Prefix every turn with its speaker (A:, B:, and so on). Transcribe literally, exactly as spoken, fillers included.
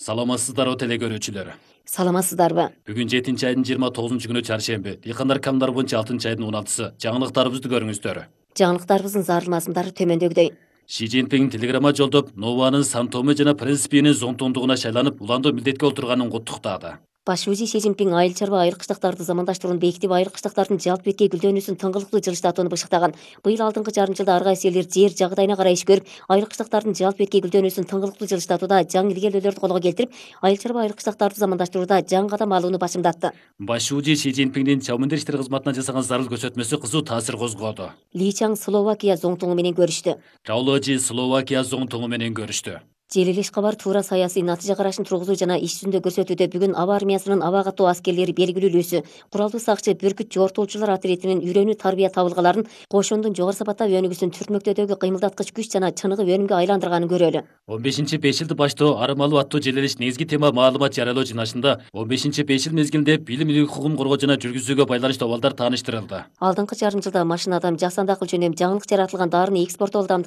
A: Саламатсыздарбы теле көрүүчүлөр.
B: Саламатсыздарбы?
A: Бүгүн жетинчи айдын жыйырма тогузунчу күнү чаршемби. Дыйкандар камдар боюнча алтынчы айдын он алтысы. Жаңылыктарыбызды көрүңүздөр.
B: Жаңылыктарыбыздын зарыл мазмундары төмөндөгүдөй.
A: Ши Цзиньпин телеграмма жолдоп, Нованын Сан-Томе жана Принсипинин зонтондугуна шайланып, уландуу милдетке отурганын куттуктады.
B: Баш узи Ши Цзиньпин айыл чарба айрыкчылыктарды замандаштырууну бекитип, айрыкчылыктардын жалпы бетке гүлдөнүүсүн тыңгылыктуу жылыштатууну бышыктаган. Быйыл алдыңкы жарым жылда ар кайсы элдер жер жагдайына карай иш көрүп, айрыкчылыктардын жалпы бетке гүлдөнүүсүн тыңгылыктуу жылыштатууда жаңы илгерүүлөрдү колго келтирип, айыл чарба айрыкчылыктарды замандаштырууда жаңы кадам алууну башымдатты.
A: Баш узи Ши Цзиньпиндин чабын иштер кызматына жасаган зарыл көрсөтмөсү кызуу таасир козгоду.
B: Ли Чаң Словакия зоңтуңу менен көрүштү.
A: Рауложи Словакия зоңтуңу менен көрүштү.
B: Желилиш кабар туура саясий натыйжа карашын тургузуу жана иш жүзүндө көрсөтүүдө бүгүн аба армиясынын аба катуу аскерлери белгилүүлүүсү, куралдуу сакчы Бүркүт жортуучулар отрядынын үйрөнүү тарбия табылгаларын кошундун жогору сапаттагы өнүгүүсүн түртмөктөөдөгү кыймылдаткыч күч жана чыныгы өнүмгө айландырганын көрөлү.
A: он бешинчи беш жылды баштоо арымалуу аттуу желилиш негизги тема маалымат жарыялоо жыйналышында он бешинчи беш жыл мезгилинде билим укугун коргоо жана жүргүзүүгө байланыштуу абалдар тааныштырылды.
B: Алдыңкы жарым жылда машинадан жасанды акыл жөнүнөн жаңылык жаратылган дарыны экспорттоо